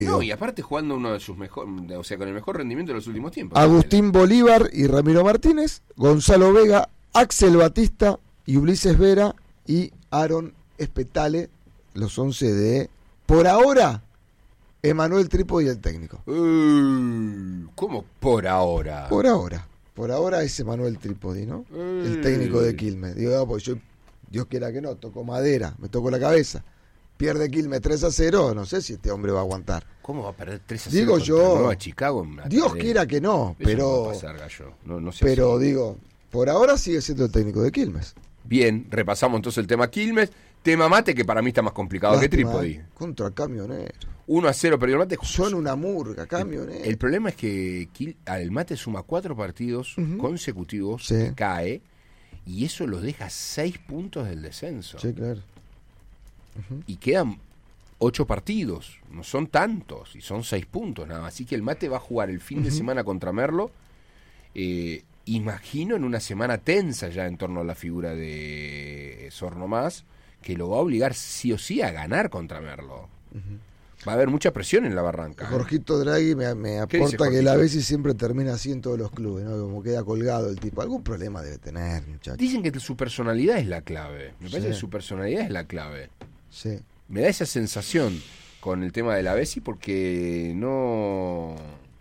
No, y aparte jugando uno de sus mejores, o sea, con el mejor rendimiento de los últimos tiempos. Agustín Bolívar y Ramiro Martínez, Gonzalo Vega, Axel Batista y Ulises Vera y Aaron Espetale, los 11 de, por ahora, Emanuel Trípodi y el técnico. ¿Cómo por ahora? Por ahora es Emanuel Trípodi, ¿no? El técnico de Quilmes. Digo, pues yo, Dios quiera que no, toco madera, me toco la cabeza. Pierde Quilmes 3-0, no sé si este hombre va a aguantar. ¿Cómo va a perder 3-0 digo contra yo, Nueva Chicago? Dios quiera que no, Eso pero no va a pasar, Gallo. No sé pero así. digo, por ahora sigue siendo el técnico de Quilmes. Bien, repasamos entonces el tema Quilmes. Tema Mate, que para mí está más complicado que Trípodi. Contra Camionero. 1-0 perdió el Mate. Son una murga, Camionero. El problema es que el Mate suma 4 partidos consecutivos, Sí. que cae, y eso los deja 6 puntos del descenso. Sí, claro. Y quedan 8 partidos, no son tantos, y son 6 puntos nada más. Así que el Mate va a jugar el fin de semana contra Merlo. Imagino en una semana tensa ya en torno a la figura de Sorno Más, que lo va a obligar sí o sí a ganar contra Merlo. Va a haber mucha presión en la barranca. Jorgito Draghi me ¿Qué dice aporta que la Jorgito? Bessi siempre termina así en todos los clubes, ¿no? Como queda colgado el tipo. Algún problema debe tener, muchacho. Dicen que su personalidad es la clave. Me parece Sí. que su personalidad es la clave. Sí. Me da esa sensación con el tema de la Bessi porque no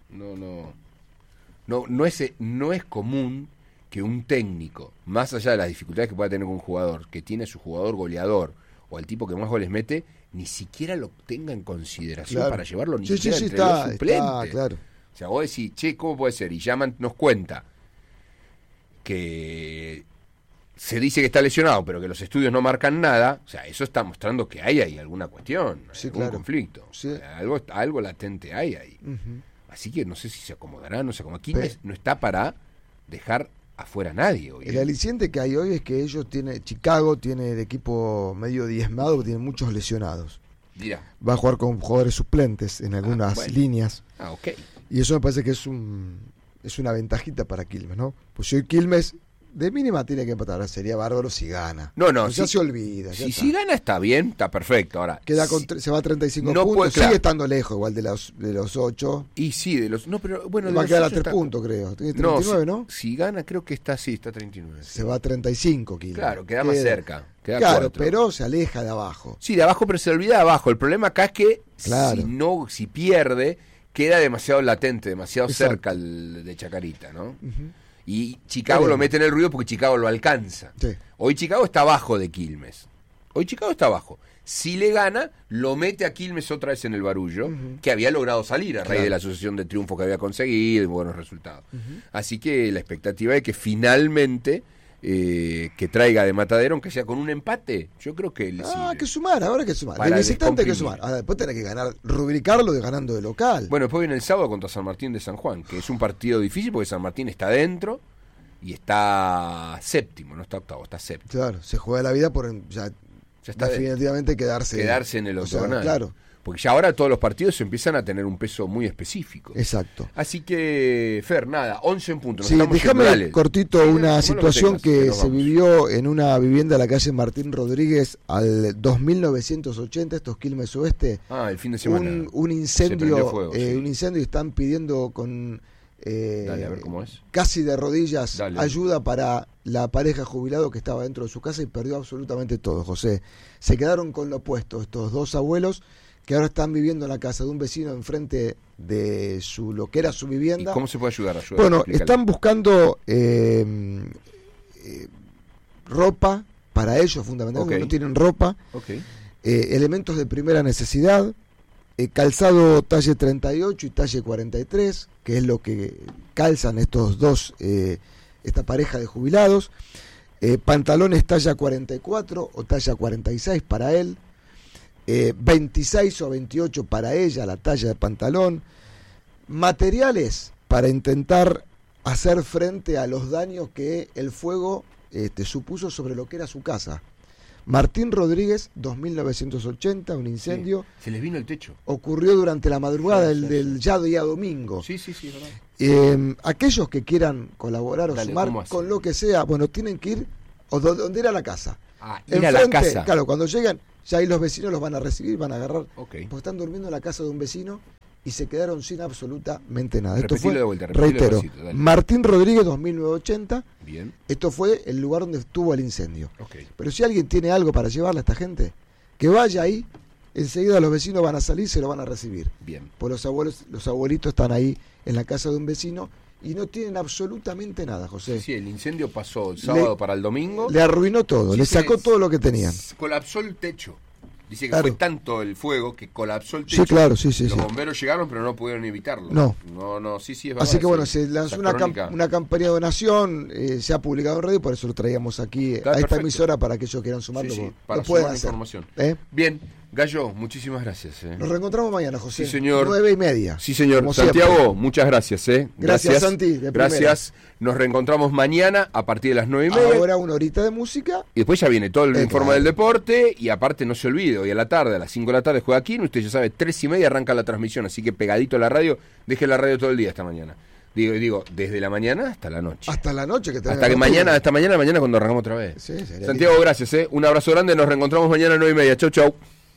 es común que un técnico, más allá de las dificultades que pueda tener con un jugador, que tiene su jugador goleador o el tipo que más goles mete, ni siquiera lo tenga en consideración Claro. para llevarlo ni Sí, siquiera sí, entre está, los suplentes. está, claro. O sea, vos decís, che, ¿cómo puede ser? Y llaman, nos cuenta que se dice que está lesionado, pero que los estudios no marcan nada. O sea, eso está mostrando que hay ahí alguna cuestión, Sí, algún claro. conflicto. Sí. O sea, algo latente hay ahí. Así que no sé si se acomodará, no se acomodará. Quilmes no está para dejar afuera a nadie hoy. El aliciente que hay hoy es que Chicago tiene el equipo medio diezmado, tiene muchos lesionados. Dirá. Va a jugar con jugadores suplentes en algunas bueno. líneas. Ok. Y eso me parece que es una ventajita para Quilmes, ¿no? Pues si hoy Quilmes de mínima tiene que empatar, sería bárbaro si gana. No, ya se olvida. Ya está. Si gana está bien, está perfecto. Ahora, Queda se va a 35 no puntos, puede, claro. sigue estando lejos igual de los 8. Y sí, de los... No, pero bueno... Va a de los quedar a 8 3 está- puntos, creo. Tiene 39, ¿no? Si gana, creo que está 39. Se va a 35 Quilmes. Claro, queda más cerca. Queda Claro, 4. pero se aleja de abajo. Sí, de abajo, pero se olvida de abajo. El problema acá es que Claro. si pierde, queda demasiado latente, demasiado Exacto. cerca de Chacarita, ¿no? Y Chicago lo mete en el ruido porque Chicago lo alcanza. Sí. Hoy Chicago está abajo de Quilmes. Hoy Chicago está abajo. Si le gana, lo mete a Quilmes otra vez en el barullo, que había logrado salir a raíz Claro. de la sucesión de triunfos que había conseguido y buenos resultados. Así que la expectativa es que finalmente que traiga de Matadero, aunque sea con un empate, yo creo que le sirve. Hay que sumar, ahora hay que sumar. Para De visitante hay que descomprimir. sumar. Ahora después tenés que ganar, rubricarlo de ganando de local. Bueno, después viene el sábado contra San Martín de San Juan, que es un partido difícil porque San Martín está adentro y está séptimo, no está octavo, está séptimo. Claro, se juega la vida por ya está definitivamente quedarse en el o sea, octogonal. claro, Porque ya ahora todos los partidos empiezan a tener un peso muy específico. exacto. Así que, Fer, nada, 11 en punto. Nos Sí, estamos yendo, déjame dale. cortito Sí, una no lo situación tengas, que que nos se vamos. vivió en una vivienda de la calle Martín Rodríguez al 2980, estos Quilmes Oeste. El fin de semana. Un Se incendio, prendió fuego, sí. un incendio y están pidiendo con Dale, a ver cómo es. casi de rodillas Dale. ayuda para la pareja jubilado que estaba dentro de su casa y perdió absolutamente todo, José. Se quedaron con lo opuesto estos dos abuelos que ahora están viviendo en la casa de un vecino enfrente de lo que era su ¿Y vivienda. cómo se puede ayudar? Bueno, Explícale. están buscando ropa para ellos, fundamentalmente, Ok. no tienen ropa, Ok. elementos de primera necesidad, calzado talle 38 y talle 43, que es lo que calzan estos dos, esta pareja de jubilados, pantalones talla 44 o talla 46 para él, 26 o 28 para ella, la talla de pantalón, materiales para intentar hacer frente a los daños que el fuego supuso sobre lo que era su casa. Martín Rodríguez, 2980, un incendio. Sí, se les vino el techo. Ocurrió durante la madrugada Sí, del ya día domingo. Sí, es verdad. Aquellos que quieran colaborar o Dale, sumar ¿cómo hacen? con lo que sea, bueno, tienen que ir donde era la casa. Ir a la casa. Claro, cuando llegan, Ya ahí los vecinos los van a recibir, van a agarrar, Okay. porque están durmiendo en la casa de un vecino y se quedaron sin absolutamente nada. Repetilo Esto fue, de vuelta, reitero, despacito, dale. Martín Rodríguez 2980. Bien. Esto fue el lugar donde estuvo el incendio. Okay. Pero si alguien tiene algo para llevarle a esta gente, que vaya ahí, enseguida los vecinos van a salir, se lo van a recibir. Bien. Pues los abuelitos están ahí en la casa de un vecino y no tienen absolutamente nada, José. Sí, el incendio pasó el sábado para el domingo. Le arruinó todo, Sí, le sacó todo lo que tenían. Colapsó el techo. Dice que Claro. fue tanto el fuego que colapsó el techo. Sí, claro, sí. Los bomberos llegaron, pero no pudieron evitarlo. No. Sí, es verdad. Así que bueno, sí. se lanzó Esa una crónica. campaña de donación, se ha publicado en radio, por eso lo traíamos aquí Está a esta perfecto. emisora para aquellos que quieran sumarlo. Sí, lo para pueden sumar hacer. información. ¿Eh? Bien, Gallo, muchísimas gracias. Nos reencontramos mañana, José. Sí, señor. 9:30. Sí, señor. Como Santiago, siempre. muchas gracias. Gracias, Santi, de primera. Gracias. Nos reencontramos mañana a partir de las 9:30. Ahora una horita de música. Y después ya viene todo el informe claro. del deporte. Y aparte, no se olvide, hoy a la tarde, a las 5 de la tarde, juega aquí. Usted ya sabe, 3:30 arranca la transmisión. Así que pegadito a la radio, deje la radio todo el día esta mañana. Digo, desde la mañana hasta la noche. Hasta la noche que Hasta que mañana cuando arrancamos otra vez. Sí, sería Santiago, lindo. gracias. Un abrazo grande. Nos reencontramos mañana a 9:30. Chau, chau.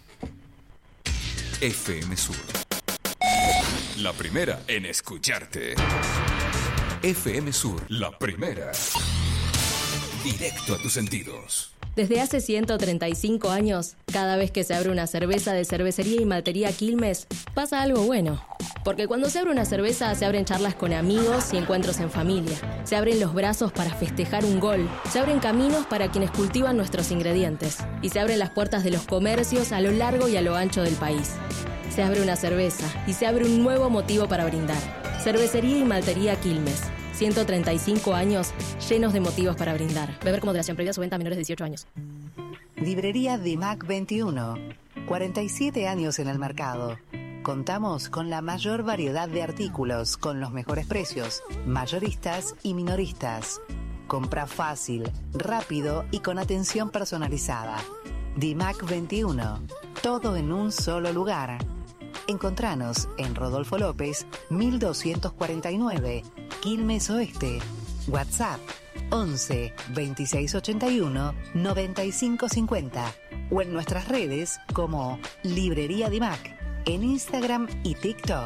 FM Sur. La primera en escucharte. FM Sur, la primera. Directo a tus sentidos. Desde hace 135 años, cada vez que se abre una cerveza de Cervecería y Maltería Quilmes, pasa algo bueno. Porque cuando se abre una cerveza, se abren charlas con amigos y encuentros en familia. Se abren los brazos para festejar un gol. Se abren caminos para quienes cultivan nuestros ingredientes. Y se abren las puertas de los comercios a lo largo y a lo ancho del país. Se abre una cerveza y se abre un nuevo motivo para brindar. Cervecería y Maltería Quilmes. 135 años llenos de motivos para brindar. Beber con moderación, prohibida su venta a menores de 18 años. Librería Dimac 21. 47 años en el mercado. Contamos con la mayor variedad de artículos, con los mejores precios, mayoristas y minoristas. Compra fácil, rápido y con atención personalizada. Dimac 21. Todo en un solo lugar. Encontranos en Rodolfo López, 1249, Quilmes Oeste. WhatsApp 11 26 81 95 50 o en nuestras redes como Librería Dimac en Instagram y TikTok.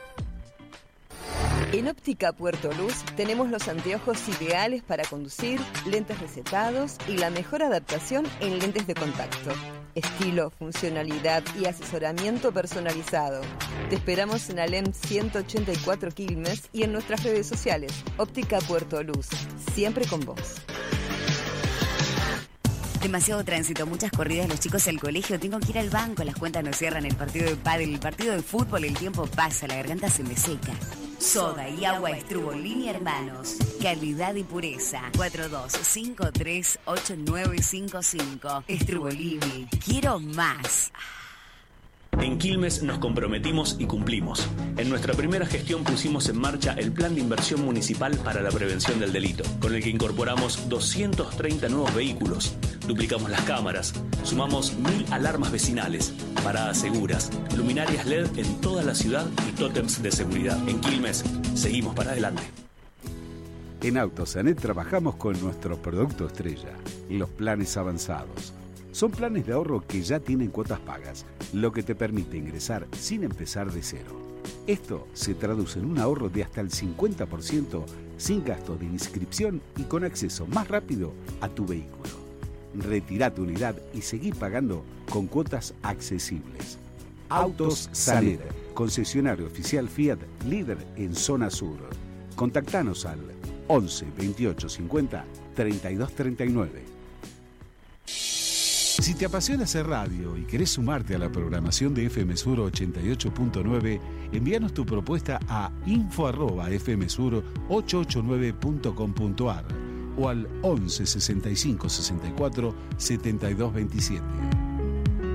En Óptica Puerto Luz tenemos los anteojos ideales para conducir, lentes recetados y la mejor adaptación en lentes de contacto. Estilo, funcionalidad y asesoramiento personalizado. Te esperamos en Alem 184 Quilmes y en nuestras redes sociales. Óptica Puerto Luz, siempre con vos. Demasiado tránsito, muchas corridas, los chicos al colegio, tengo que ir al banco, las cuentas no cierran, el partido de pádel, el partido de fútbol, el tiempo pasa, la garganta se me seca. Soda y agua Estrubolini Hermanos, calidad y pureza. 42538955. Estrubolini, quiero más. En Quilmes nos comprometimos y cumplimos. En nuestra primera gestión pusimos en marcha el Plan de Inversión Municipal para la Prevención del Delito, con el que incorporamos 230 nuevos vehículos, duplicamos las cámaras, sumamos 1000 alarmas vecinales, paradas seguras, luminarias LED en toda la ciudad y tótems de seguridad. En Quilmes, seguimos para adelante. En Autosanet trabajamos con nuestro producto estrella, los planes avanzados. Son planes de ahorro que ya tienen cuotas pagas, lo que te permite ingresar sin empezar de cero. Esto se traduce en un ahorro de hasta el 50% sin gasto de inscripción y con acceso más rápido a tu vehículo. Retirá tu unidad y seguí pagando con cuotas accesibles. Autos Sanet, concesionario oficial Fiat, líder en zona sur. Contactanos al 11 28 50 32 39. Si te apasiona hacer radio y querés sumarte a la programación de FM Sur 88.9, envíanos tu propuesta a info@fmsur889.com.ar o al 11 65 64 72 27.